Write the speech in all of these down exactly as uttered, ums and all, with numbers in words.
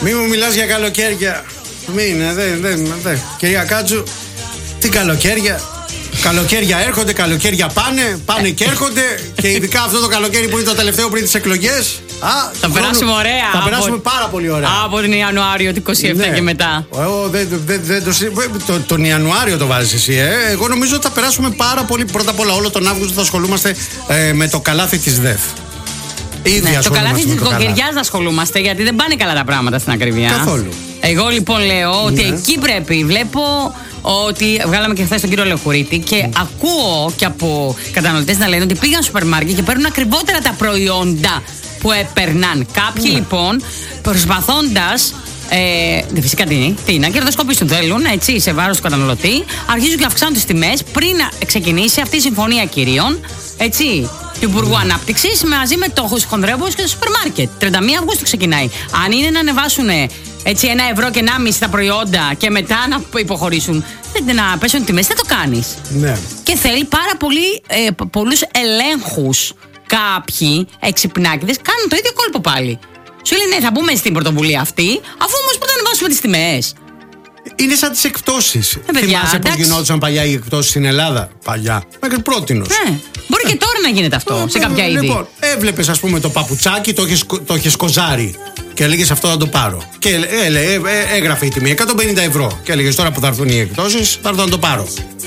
Μη μου μιλάς για καλοκαίρια. Μην, δεν, δεν, δεν. Κυρία Κάτσου, τι καλοκαίρια. Καλοκαίρια έρχονται, καλοκαίρια πάνε, πάνε και έρχονται. Και ειδικά αυτό το καλοκαίρι που είναι το τελευταίο πριν τις εκλογές. Α, θα περάσουμε ωραία. Θα περάσουμε πάρα πολύ ωραία. Από τον Ιανουάριο του είκοσι επτά ναι. και μετά. Εγώ δεν, δεν, δεν, το, το, τον Ιανουάριο το βάζεις εσύ, ε. Εγώ νομίζω ότι θα περάσουμε πάρα πολύ. Πρώτα απ' όλα, όλο τον Αύγουστο θα ασχολούμαστε ε, με το καλάθι της ΔΕΘ. Ήδη ναι, το καλάθι της νοικοκυριάς να ασχολούμαστε, γιατί δεν πάνε καλά τα πράγματα στην ακρίβεια. Καθόλου. Εγώ λοιπόν λέω ότι ναι. εκεί πρέπει. Βλέπω ότι βγάλαμε και χθες τον κύριο Λεχουρίτη και mm. ακούω και από καταναλωτές να λένε ότι πήγαν στο σούπερ μάρκετ και παίρνουν ακριβότερα τα προϊόντα που έπαιρναν. Κάποιοι mm. λοιπόν προσπαθώντας. Ε, φυσικά τι, τι να κερδοσκοπήσουν θέλουν, έτσι, σε βάρος του καταναλωτή, αρχίζουν και αυξάνουν τις τιμές πριν ξεκινήσει αυτή η συμφωνία κυρίων, έτσι, του Υπουργού mm. Ανάπτυξης μαζί με το χονδρέμπους και το σούπερ μάρκετ. τριάντα μία Αυγούστου ξεκινάει. Αν είναι να ανεβάσουν έτσι ένα ευρώ και ενάμιση τα προϊόντα και μετά να υποχωρήσουν, να πέσουν τιμές, δεν το κάνεις. Ναι. Και θέλει πάρα πολύ, ε, πολλούς ελέγχους. Κάποιοι εξυπνάκηδες κάνουν το ίδιο κόλπο πάλι. Σου λέει ναι, θα μπούμε στην πρωτοβουλία αυτή, αφού όμως πρώτα ανεβάσουμε τις τιμές. Είναι σαν τις εκπτώσεις. Ε, Θυμάσαι πώς γινόντουσαν παλιά οι εκπτώσεις στην Ελλάδα? Παλιά. Μέχρι πρότινος. Ναι. Μπορεί και τώρα να γίνεται αυτό σε κάποια είδη. Λοιπόν, έβλεπες ας πούμε το παπουτσάκι, το είχες, το είχες κοζάρι. Και έλεγες αυτό θα το πάρω. Και ε, ε, ε, ε, έγραφε η τιμή εκατόν πενήντα ευρώ. Και έλεγες τώρα που θα έρθουν οι εκπτώσεις, θα έρθω να το πάρω.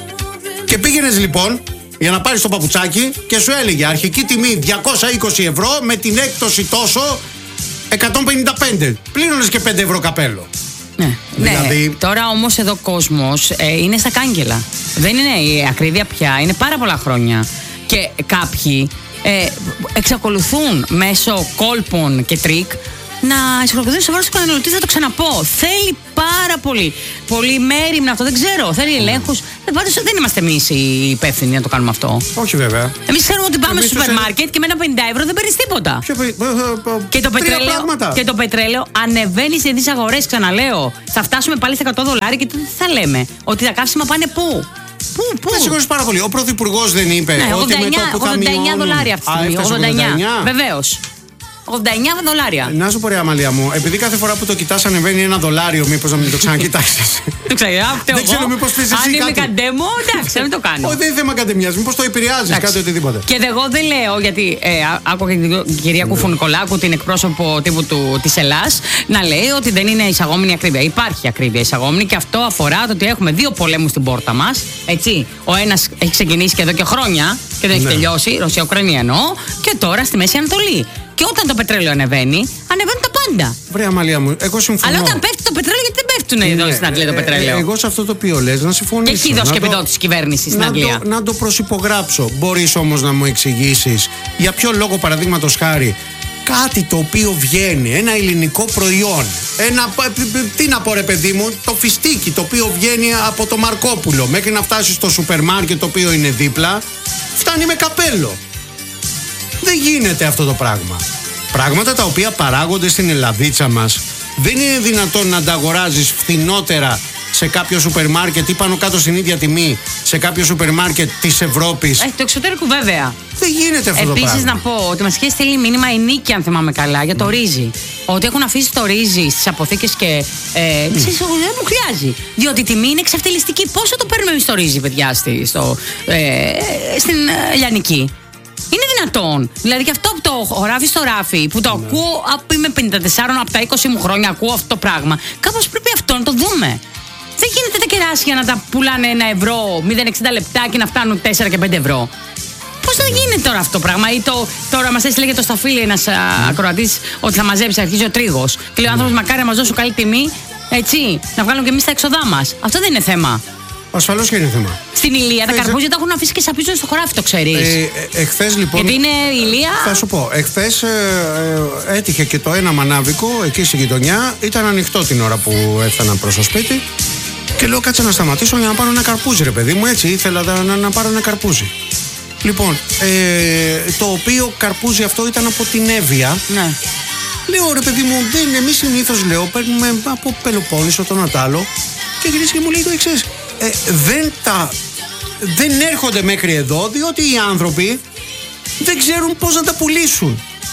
Και πήγαινες λοιπόν για να πάρεις το παπουτσάκι και σου έλεγε αρχική τιμή διακόσια είκοσι ευρώ με την έκπτωση τόσο εκατόν πενήντα πέντε. Πλήρωνες και πέντε ευρώ καπέλο. Ναι, δηλαδή... ναι. Τώρα όμως εδώ ο κόσμος ε, είναι στα κάγκελα. Δεν είναι η ακρίβεια πια, είναι πάρα πολλά χρόνια. Και κάποιοι ε, εξακολουθούν μέσω κόλπων και τρίκ να εισχοληθούν σε βάρος του καταναλωτή. Θα το ξαναπώ. Θέλει πάρα πολύ. Πολύ μέριμνα αυτό, δεν ξέρω. Θέλει ελέγχους. Ε, πάντως δεν είμαστε εμείς οι υπεύθυνοι να το κάνουμε αυτό. Όχι βέβαια. Εμείς ξέρουμε ότι πάμε στο σούπερ μάρκετ και με ένα πενήντα ευρώ δεν παίρνεις τίποτα. Ποιο, και, το πετρέλαιο, και το πετρέλαιο ανεβαίνει σε ειδείς αγορές, ξαναλέω. Θα φτάσουμε πάλι στα εκατό δολάρια και τότε τι θα λέμε? Ότι τα καύσιμα πάνε πού? Πού, πού? Με συγχωρείς πάρα πολύ. Ο πρωθυπουργός δεν είπε ναι, ότι με το που θα ογδόντα εννιά δολάρια αυτή τη στιγμή. ογδόντα εννιά. Βεβαίως. ογδόντα εννιά δολάρια. Να σου πω ρε Αμαλία μου, επειδή κάθε φορά που το κοιτάς ανεβαίνει ένα δολάριο, μήπως να μην το ξανακοιτάξεις? Το ξέρω, δεν ξέρω μήπως πεις εσύ αν κάτι. είμαι καντέμο, εντάξει, δεν το κάνω. Όχι, δεν είναι θέμα καντεμιάς, μήπως το επηρεάζεις κάτι οτιδήποτε. Και εγώ δεν λέω, γιατί ε, άκουγα και την κυρία Κούφου Νικολάκου, την εκπρόσωπο τύπου του, της Ελλάς, να λέει ότι δεν είναι εισαγόμενη ακρίβεια. Υπάρχει ακρίβεια εισαγόμενη και αυτό αφορά το ότι έχουμε δύο πολέμους στην πόρτα μας. Έτσι. Ο ένας έχει ξεκινήσει και εδώ και χρόνια και δεν έχει ναι. τελειώσει, Ρωσία-Ουκρανία εννοώ, και τώρα στη Μέση Ανατολή. Και όταν το πετρέλαιο ανεβαίνει, ανεβαίνουν τα πάντα. Βρε Αμαλία μου, εγώ συμφωνώ. Αλλά όταν πέφτει το πετρέλαιο, γιατί δεν πέφτουν ναι, εδώ στην Αγγλία το πετρέλαιο? Ε, εγώ σε αυτό το οποίο λες να συμφωνήσω. Και εκεί δώσει και επιδότηση κυβέρνηση στην να Αγγλία. Το, να το προσυπογράψω. Μπορείς όμως να μου εξηγήσεις για ποιο λόγο, παραδείγματος χάρη, κάτι το οποίο βγαίνει, ένα ελληνικό προϊόν, ένα, τι να πω ρε παιδί μου, το φιστίκι το οποίο βγαίνει από το Μαρκόπουλο μέχρι να φτάσει στο σούπερ μάρκετ το οποίο είναι δίπλα, φτάνει με καπέλο. Δεν γίνεται αυτό το πράγμα. Πράγματα τα οποία παράγονται στην Ελλαδίτσα μας δεν είναι δυνατόν να τα αγοράζεις φθηνότερα σε κάποιο σούπερ μάρκετ ή πάνω κάτω στην ίδια τιμή σε κάποιο σούπερ μάρκετ της Ευρώπης. Έχει το εξωτερικό βέβαια. Δεν γίνεται αυτό. Επίσης, το πράγμα. να πω ότι μας είχε στείλει μήνυμα η Νίκη, αν θυμάμαι καλά, για το mm. ρύζι. Ότι έχουν αφήσει το ρύζι στις αποθήκες και ε, mm. ξέρεις, δεν μου χρειάζει. Διότι η τιμή είναι εξευτελιστική. Πόσο το παίρνουμε εμείς το ρύζι, παιδιά, στη, στο, ε, στην ε, Λιανική? Είναι δυνατόν? Δηλαδή και αυτό από το χωράφι στο ράφι που το ναι. ακούω, από είμαι πενήντα τέσσερα, από τα είκοσι μου χρόνια ακούω αυτό το πράγμα. Κάπως πρέπει αυτό να το δούμε. Δεν γίνεται τα κεράσια να τα πουλάνε ένα ευρώ, μηδέν κόμμα εξήντα λεπτά και να φτάνουν τέσσερα και πέντε ευρώ. Πώς θα γίνεται τώρα αυτό το πράγμα? Ή το, τώρα μας έστειλε για το σταφύλι ένας mm. ακροατής ότι θα μαζέψει, αρχίζει ο τρίγος. Και λέει ο άνθρωπος, μακάρι να μας δώσουν καλή τιμή, έτσι, να βγάλουν και εμείς τα έξοδά μας. Αυτό δεν είναι θέμα. Ασφαλώς και είναι θέμα. Στην Ηλία τα καρπούζια τα έχουν αφήσει και σαπίζουν στο χωράφι, το ξέρεις. Ε, ε, εχθές λοιπόν. Γιατί είναι Ηλία. Θα σου πω, εχθές ε, ε, έτυχε και το ένα μανάβικο εκεί στη γειτονιά. Ήταν ανοιχτό την ώρα που έφτανα προς το σπίτι. Και λέω κάτσε να σταματήσω για να πάρω ένα καρπούζι, ρε παιδί μου. Έτσι ήθελα να, να πάρω ένα καρπούζι. Λοιπόν, ε, το οποίο καρπούζι αυτό ήταν από την Εύβοια. Ναι. Λέω ρε παιδί μου, δεν, εμείς συνήθως λέω παίρνουμε από Πελοπόννησο τον Ατάλο. Και γυρίζει και μου λέει το εξής. Ε, δεν τα δεν έρχονται μέχρι εδώ διότι οι άνθρωποι δεν ξέρουν πώς να τα πουλήσουν.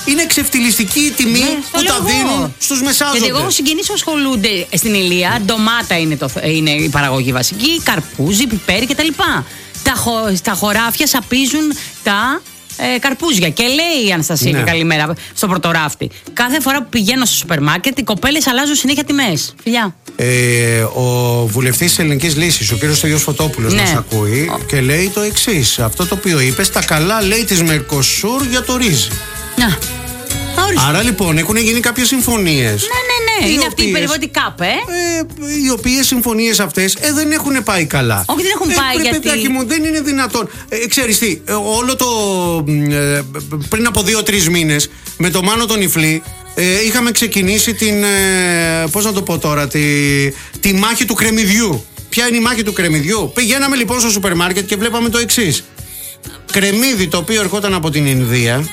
Είναι ξεφτυλιστική η τιμή Ναι, που το τα λέω δίνουν εγώ. στους μεσάζοντες. Γιατί εγώ έχω συγγενείς που ασχολούνται στην Ηλία. Ντομάτα είναι, το, είναι η παραγωγή βασική, καρπούζι, πιπέρι κτλ. Τα, χω, τα χωράφια σαπίζουν τα ε, καρπούζια. Και λέει η Αναστασία, Ναι. και καλημέρα, στο πρωτοράφτη. Κάθε φορά που πηγαίνω στο σούπερ μάρκετ, οι κοπέλες αλλάζουν συνέχεια τιμές. Φιλιά. Ε, ο βουλευτής της Ελληνικής Λύσης, ο κύριος Στέλιος Φωτόπουλος, Ναι. μας ακούει και λέει το εξής. Αυτό το οποίο είπε, στα καλά λέει της Μερκοσούρ για το ρύζι. Να. Ορίστε. Άρα λοιπόν έχουν γίνει κάποιες συμφωνίες. Ναι, ναι, ναι. οι Είναι αυτή η οποίες- περιβόητη κάπ, ε. Ε, οι οποίες συμφωνίες αυτές ε, δεν έχουν πάει καλά. Όχι, δεν έχουν ε, πάει, πρέπει, γιατί- παιδάκι μου, δεν είναι δυνατόν. Ε, ξέρεις τι, ε, όλο το. Ε, πριν από δύο-τρεις μήνες με το Μάνο τον Ιφλή ε, είχαμε ξεκινήσει την. Ε, πώς να το πω τώρα, τη, τη μάχη του κρεμμυδιού. Ποια είναι η μάχη του κρεμμυδιού? Πηγαίναμε λοιπόν στο σούπερ μάρκετ και βλέπαμε το εξής. Κρεμμύδι το οποίο ερχόταν από την Ινδία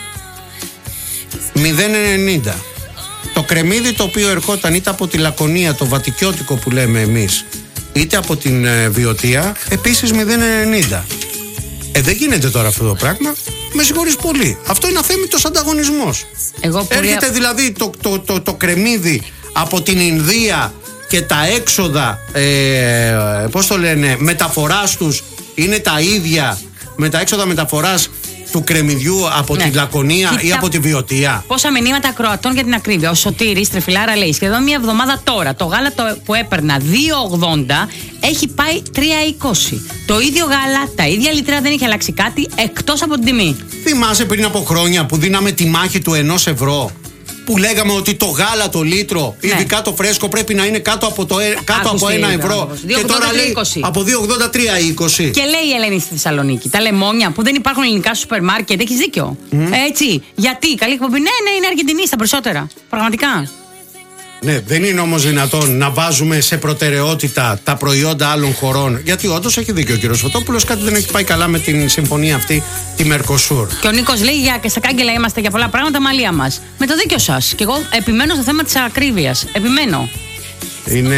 μηδέν ενενήντα. Το κρεμμύδι το οποίο ερχόταν είτε από τη Λακωνία, το βατικιώτικο που λέμε εμείς, είτε από την ε, Βιωτία, επίσης μηδέν ενενήντα. Ε, δεν γίνεται τώρα αυτό το πράγμα. Με συγχωρείς πολύ. Αυτό είναι αθέμητος ανταγωνισμός. Εγώ που Έρχεται δηλαδή το, το, το, το κρεμμύδι από την Ινδία και τα έξοδα, ε, πώς το λένε, μεταφοράς τους είναι τα ίδια με τα έξοδα μεταφοράς του κρεμμυδιού από Ναι. τη Λακωνία ή Κοίτα, από τη Βιωτία. πόσα μηνύματα ακροατών για την ακρίβεια. Ο Σωτήρης Τρεφιλάρα λέει: σχεδόν μια εβδομάδα τώρα το γάλα το, που έπαιρνα δύο ογδόντα έχει πάει τρία είκοσι. Το ίδιο γάλα, τα ίδια λίτρα, δεν έχει αλλάξει κάτι εκτός από την τιμή. Θυμάσαι πριν από χρόνια που δίναμε τη μάχη του ενός ευρώ, που λέγαμε ότι το γάλα το λίτρο, Ναι. ειδικά το φρέσκο, πρέπει να είναι κάτω από, το, ε- κάτω Άκουσε, από ένα είδα, ευρώ. όμως. Και δύο ογδόντα, τώρα λέει τρία είκοσι. από δύο ογδόντα τρία είκοσι. Και λέει η Ελένη στη Θεσσαλονίκη: τα λεμόνια που δεν υπάρχουν ελληνικά στο σούπερ μάρκετ, έχει δίκιο. Έτσι. Γιατί, καλή εκπομπή. Ναι, ναι, είναι Αργεντινή στα περισσότερα. Πραγματικά. Ναι, δεν είναι όμως δυνατόν να βάζουμε σε προτεραιότητα τα προϊόντα άλλων χωρών. Γιατί όντως έχει δίκιο ο κύριος Φωτόπουλος, κάτι δεν έχει πάει καλά με την συμφωνία αυτή, τη Μερκοσούρ. Και ο Νίκος λέει: για και στα κάγκελα είμαστε για πολλά πράγματα, μαλλία μας. Με το δίκιο σας. Και εγώ επιμένω στο θέμα της ακρίβειας. Επιμένω. Είναι.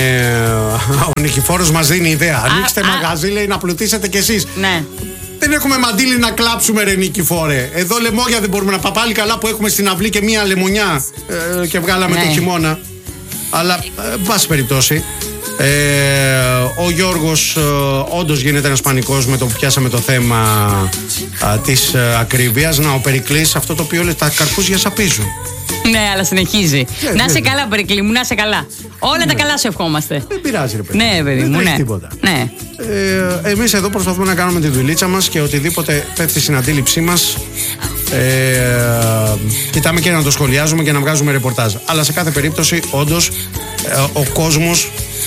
Ο Νικηφόρος μας δίνει ιδέα. Ανοίξτε α. μαγαζί, λέει, να πλουτίσετε κι εσείς. Ναι. Δεν έχουμε μαντήλι να κλάψουμε, ρε Νικηφόρε. Εδώ λεμόγια δεν μπορούμε να πάμε. Πάλι καλά που έχουμε στην αυλή και μία λεμονιά ε, και βγάλαμε Ναι. το χειμώνα. Αλλά, ε, εν πάση περιπτώσει, ε, ο Γιώργος ε, όντως γίνεται ένας πανικός με το που πιάσαμε το θέμα α, της ε, ακρίβειας. Να, ο Περικλής, αυτό το οποίο λέει, τα καρπούζια σαπίζουν. Ναι, αλλά συνεχίζει. Ναι, Να ναι, σε ναι. καλά, Περικλή μου, να σε καλά. Όλα τα καλά σου ευχόμαστε. Δεν πειράζει, ρε παιδί. Ναι, παιδί δεν μου, τρέχει ναι. τίποτα. Ναι. Ε, εμείς εδώ προσπαθούμε να κάνουμε τη δουλίτσα μας και οτιδήποτε πέφτει στην αντίληψή μας ε, κοιτάμε και να το σχολιάζουμε και να βγάζουμε ρεπορτάζ. Αλλά σε κάθε περίπτωση, όντως, ε, ο κόσμος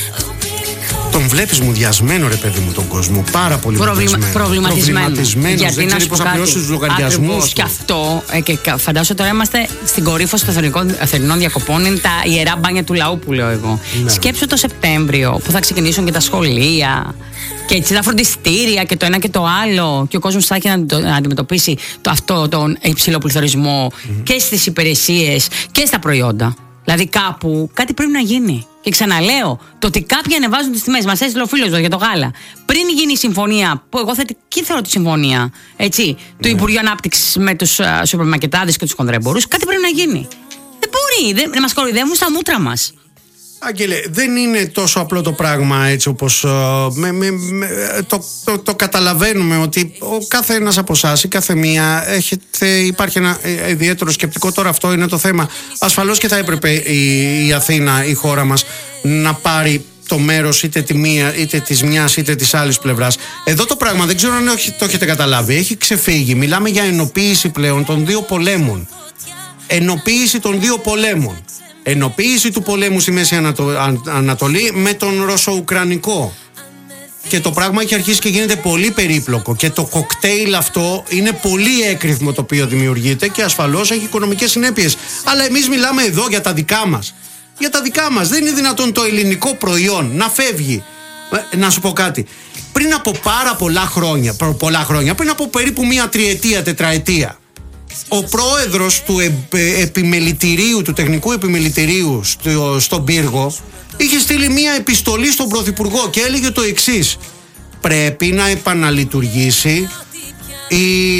τον βλέπεις μουδιασμένο, ρε παιδί μου, τον κόσμο. Πάρα πολύ Προβλημα... μουδιασμένο. Προβληματισμένο. Προβληματισμένος. Γιατί Δεν να ξέρει σου πω πώς θα κάτι. πληρώσει τους λογαριασμούς. Ακριβώς. Και του. αυτό, ε, και κα- φαντάσου τώρα είμαστε στην κορύφωση των θερινικών- θερινών διακοπών. Είναι τα ιερά μπάνια του λαού που λέω εγώ. Ναι. Σκέψου το Σεπτέμβριο που θα ξεκινήσουν και τα σχολεία. Και έτσι τα φροντιστήρια και το ένα και το άλλο. Και ο κόσμος θα έχει να, το- να αντιμετωπίσει το, αυτό τον υψηλό πληθωρισμό mm-hmm. και στις υπηρεσίες και στα προϊόντα. Δηλαδή κάπου κάτι πρέπει να γίνει. Και ξαναλέω, το ότι κάποιοι ανεβάζουν τις τιμές, μας έστειλε ο φίλος εδώ για το γάλα. Πριν γίνει η συμφωνία, που εγώ θετική θεωρώ τη συμφωνία, έτσι, του Υπουργείου Ανάπτυξης με τους uh, σουπερμαρκετάδες και τους χονδρέμπορους, κάτι πρέπει να γίνει. Δεν μπορεί, δεν, μας κοροϊδεύουν στα μούτρα μας. Άγγελε, δεν είναι τόσο απλό το πράγμα έτσι όπως ε, με, με, με, το, το, το καταλαβαίνουμε ότι ο κάθε ένας από εσάς ή κάθε μία έχετε, υπάρχει ένα ε, ιδιαίτερο σκεπτικό. Τώρα αυτό είναι το θέμα. Ασφαλώς και θα έπρεπε η, η Αθήνα, η χώρα μας, να πάρει το μέρος είτε, τη μία, είτε της μιας είτε της άλλης πλευράς. Εδώ το πράγμα δεν ξέρω αν το έχετε καταλάβει. Έχει ξεφύγει. Μιλάμε για ενοποίηση πλέον των δύο πολέμων. Ενοποίηση των δύο πολέμων. Ενοποίηση του πολέμου στη Μέση Ανατο... Ανατολή με τον Ρωσο-Ουκρανικό. Και το πράγμα έχει αρχίσει και γίνεται πολύ περίπλοκο. Και το κοκτέιλ αυτό είναι πολύ έκρηθμο το οποίο δημιουργείται και ασφαλώς έχει οικονομικές συνέπειες. Αλλά εμείς μιλάμε εδώ για τα δικά μας. Για τα δικά μας. Δεν είναι δυνατόν το ελληνικό προϊόν να φεύγει. Ε, να σου πω κάτι. Πριν από πάρα πολλά χρόνια, πολλά χρόνια, πριν από περίπου μία τριετία, τετραετία, ο πρόεδρος του επ- επιμελητηρίου, του τεχνικού επιμελητηρίου στο, στον Πύργο, είχε στείλει μία επιστολή στον Πρωθυπουργό και έλεγε το εξής: πρέπει να επαναλειτουργήσει η,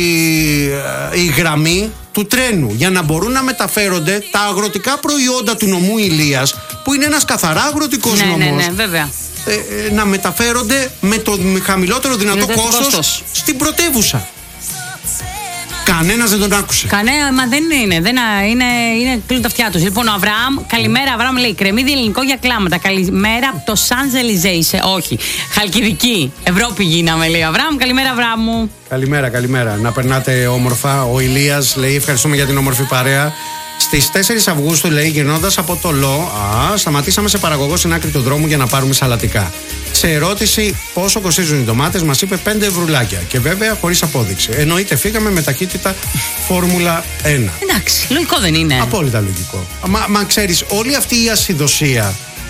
η γραμμή του τρένου για να μπορούν να μεταφέρονται τα αγροτικά προϊόντα του νομού Ηλίας, που είναι ένας καθαρά αγροτικός ναι, νομός. Ναι, ναι, βέβαια. Ε, ε, να μεταφέρονται με το χαμηλότερο δυνατό κόστος, κόστος στην πρωτεύουσα. Κανένας δεν τον άκουσε. Κανένα, μα δεν είναι. Δεν είναι, είναι κλείνουν τα αυτιά του. Λοιπόν, ο Αβραάμ, καλημέρα, Αβραάμ λέει: κρεμμύδι ελληνικό για κλάματα. Καλημέρα από το Σαντζελιζέ είσαι. Όχι. Χαλκιδική. Ευρώπη γίναμε, λέει ο Αβραάμ. Καλημέρα, Αβραάμ μου. Καλημέρα, καλημέρα. Να περνάτε όμορφα. Ο Ηλίας λέει: ευχαριστούμε για την όμορφη παρέα. Στις τέσσερις Αυγούστου, λέει, γυρνώντας από το ΛΟ, α, σταματήσαμε σε παραγωγό στην άκρη του δρόμου για να πάρουμε σαλατικά. Σε ερώτηση πόσο κοστίζουν οι ντομάτες, μας είπε πέντε ευρουλάκια. Και βέβαια χωρίς απόδειξη. Εννοείται, φύγαμε με ταχύτητα Φόρμουλα ένα. Εντάξει, λογικό δεν είναι. Απόλυτα λογικό. Μα, μα ξέρεις, όλη αυτή η ασυδοσία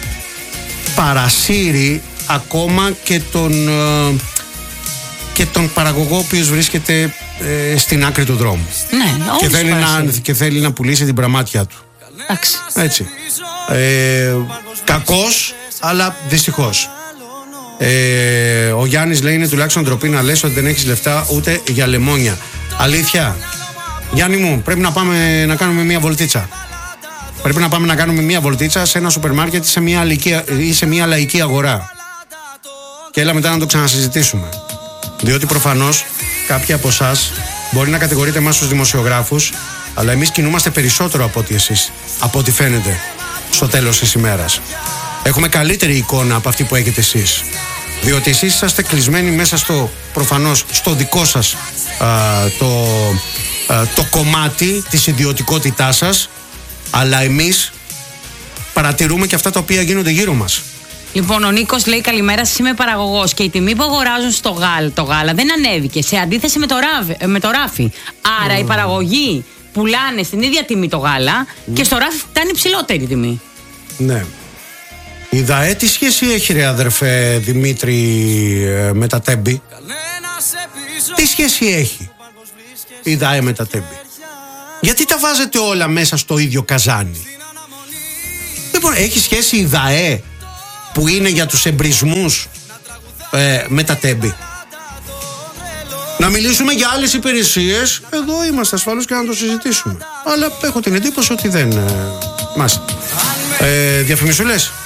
παρασύρει ακόμα και τον, ε, και τον παραγωγό ο οποίος βρίσκεται ε, στην άκρη του δρόμου. Ναι, και θέλει, να, και θέλει να πουλήσει την πραμάτια του. Εντάξει. Έτσι. Ε, κακός, αλλά δυστυχώς. Ε, ο Γιάννης λέει: είναι τουλάχιστον ντροπή να λες ότι δεν έχεις λεφτά ούτε για λεμόνια. Αλήθεια. Γιάννη μου, πρέπει να πάμε να κάνουμε μια βολτίτσα. Πρέπει να πάμε να κάνουμε μια βολτίτσα σε ένα σούπερ μάρκετ ή σε μια, λαϊκή, ή σε μια λαϊκή αγορά. Και έλα μετά να το ξανασυζητήσουμε. Διότι προφανώς κάποιοι από εσάς μπορεί να κατηγορείτε εμάς τους δημοσιογράφους, αλλά εμείς κινούμαστε περισσότερο από ό,τι εσείς, από ό,τι φαίνεται στο τέλος της ημέρας. Έχουμε καλύτερη εικόνα από αυτή που έχετε εσείς. Διότι εσείς είσαστε κλεισμένοι μέσα στο, προφανώς, στο δικό σας α, το, α, το κομμάτι της ιδιωτικότητάς σας, αλλά εμείς παρατηρούμε και αυτά τα οποία γίνονται γύρω μας. Λοιπόν, ο Νίκος λέει: καλημέρα, σας, είμαι παραγωγός και η τιμή που αγοράζουν στο γάλα, το γάλα δεν ανέβηκε σε αντίθεση με το, ράβι, με το ράφι. Άρα oh. οι παραγωγοί πουλάνε στην ίδια τιμή το γάλα mm. και στο ράφι φτάνει υψηλότερη τιμή. Ναι. Η ΔΑΕ τι σχέση έχει, ρε αδερφέ Δημήτρη, με τα Τέμπη? Τι σχέση έχει η ΔΑΕ με τα Τέμπη? Γιατί τα βάζετε όλα μέσα στο ίδιο καζάνι? Λοιπόν, έχει σχέση η ΔΑΕ που είναι για τους εμπρισμούς ε, με τα Τέμπη? Να μιλήσουμε για άλλες υπηρεσίες, εδώ είμαστε ασφαλώς και να το συζητήσουμε. Αλλά έχω την εντύπωση ότι δεν ε, μάστε. Ε, διαφημισούλες.